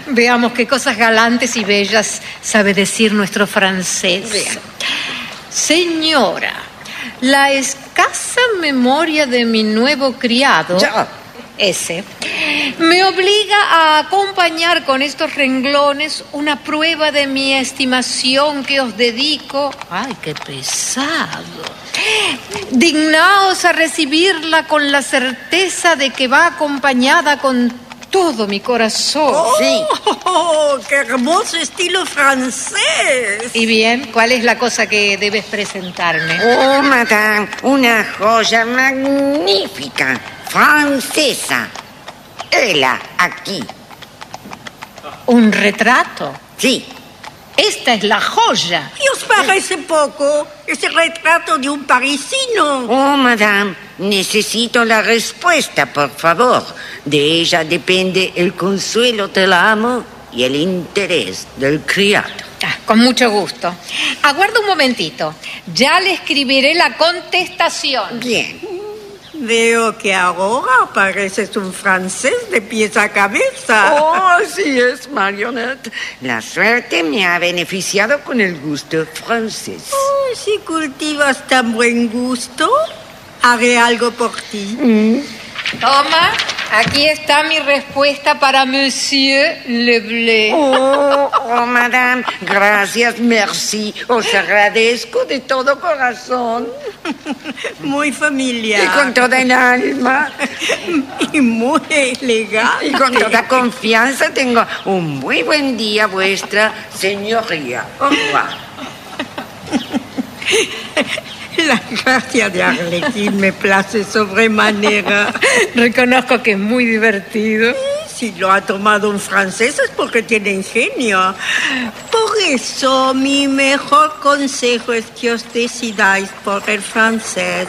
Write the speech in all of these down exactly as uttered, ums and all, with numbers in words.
Veamos qué cosas galantes y bellas sabe decir nuestro francés. Bien. Señora, la escasa memoria de mi nuevo criado... Ya. Ese, me obliga a acompañar con estos renglones una prueba de mi estimación que os dedico. ¡Ay, qué pesado! Dignaos a recibirla con la certeza de que va acompañada con todo mi corazón. Oh, sí. ¡Oh, qué hermoso estilo francés! Y bien, ¿cuál es la cosa que debes presentarme? Oh, madame, una joya magnífica, francesa. Hela, aquí. ¿Un retrato? Sí. Esta es la joya. ¿Y os parece poco ese retrato de un parisino? Oh, madame, necesito la respuesta, por favor. De ella depende el consuelo del amo y el interés del criado. Ah, con mucho gusto. Aguarda un momentito. Ya le escribiré la contestación. Bien. Veo que ahora pareces un francés de pies a cabeza. Oh, así es, Marionette. La suerte me ha beneficiado con el gusto francés. Oh, si cultivas tan buen gusto, haré algo por ti. Mm. Toma, aquí está mi respuesta para Monsieur Leblé. Oh, oh, madame, gracias, merci. Os agradezco de todo corazón. Muy familiar. Y con toda el alma. Y muy elegante. Y con toda confianza tengo un muy buen día, vuestra señoría. Au revoir. La gracia de Arlequín me place sobremanera. Reconozco que es muy divertido. Si lo ha tomado un francés es porque tiene ingenio. Por eso mi mejor consejo es que os decidáis por el francés.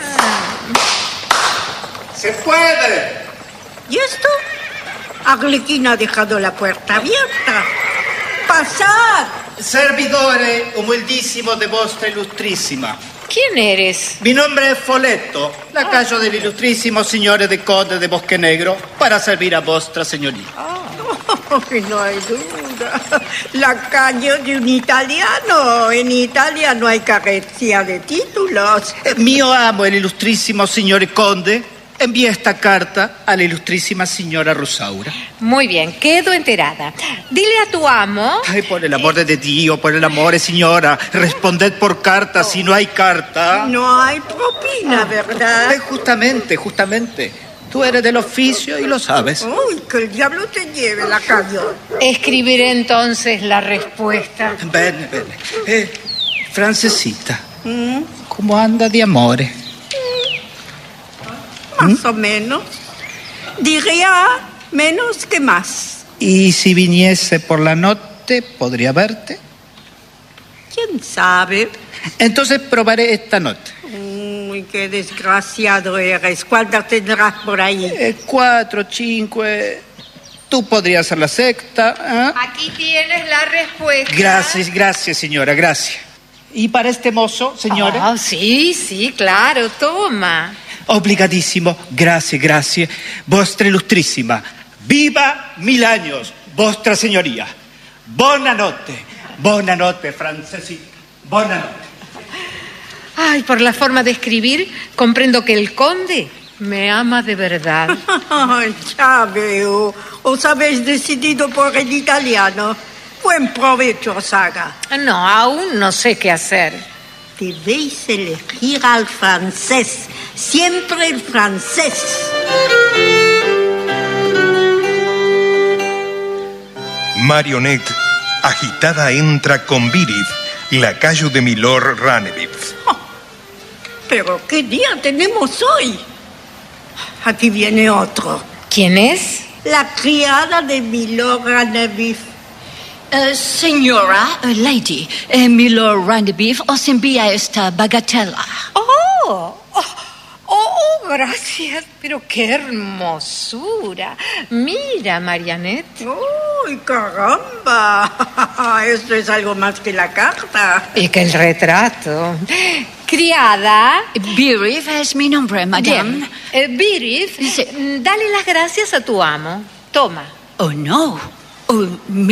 ¡Se puede! ¿Y esto? Arlequín ha dejado la puerta abierta. ¡Pasad! Servidore humildísimo de vostra illustrissima. ¿Quién eres? Mi nombre es Foletto, lacayo del illustrissimo signore de Conde de Bosque Negro, para servir a vostra señoría. Oh, no hay duda. Lacayo de un italiano. En Italia no hay carencia de títulos. Eh, Mio amo, el illustrissimo signore Conde, envía esta carta a la ilustrísima señora Rosaura. Muy bien, quedo enterada. Dile a tu amo... Ay, por el amor de Dio, por el amor, señora, responded por carta. Si no hay carta... No hay propina, ¿verdad? Eh, justamente, justamente. Tú eres del oficio y lo sabes. Uy, que el diablo te lleve, lacayo. Escribiré entonces la respuesta. Bene, bene. Eh, Francesita, ¿Mm? ¿cómo anda de amore? Más o menos. Diría menos que más. Y si viniese por la noche, ¿podría verte? ¿Quién sabe? Entonces probaré esta noche. Uy, qué desgraciado eres. ¿Cuántas tendrás por ahí? Eh, cuatro, cinco... Tú podrías ser la sexta. ¿eh? Aquí tienes la respuesta. Gracias, gracias, señora, gracias. ¿Y para este mozo, señora? Ah, sí, sí, claro, toma. Obligadísimo, gracias, gracias. Vostra ilustrísima, viva mil años, vostra señoría. Buonanotte, buonanotte, francesita, buonanotte. Ay, por la forma de escribir, comprendo que el conde me ama de verdad. Ya veo. Os habéis decidido por el italiano. Buen provecho os haga. No, aún no sé qué hacer. Debéis elegir al francés. Siempre el francés. Marionette, agitada, entra con Birif, lacayo de Milord Ranevif. Oh, pero ¿qué día tenemos hoy? Aquí viene otro. ¿Quién es? La criada de Milord Ranevif. Uh, señora, uh, lady, eh, Milord Ranevif os envía esta bagatela. Oh, oh, oh, gracias, pero qué hermosura. Mira, Marianette. ¡Uy, caramba! Esto es algo más que la carta. Y que el retrato. Criada. Birif es mi nombre, madame. Bien. Eh, Birif, Sí. dale las gracias a tu amo. Toma. Oh, no. Oh,